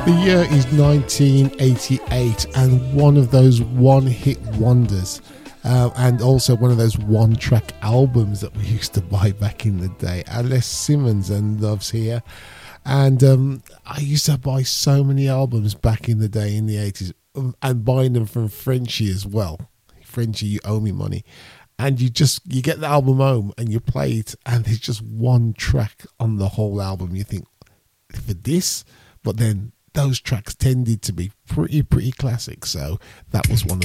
The year is 1988, and one of those one-hit wonders, and also one of those one-track albums that we used to buy back in the day. Les Simmons and Love's Here, and I used to buy so many albums back in the day in the 80s, and buying them from Frenchie as well. Frenchie, you owe me money. And you get the album home and you play it, and there's just one track on the whole album. You think, for this? But then those tracks tended to be pretty classic, so that was one of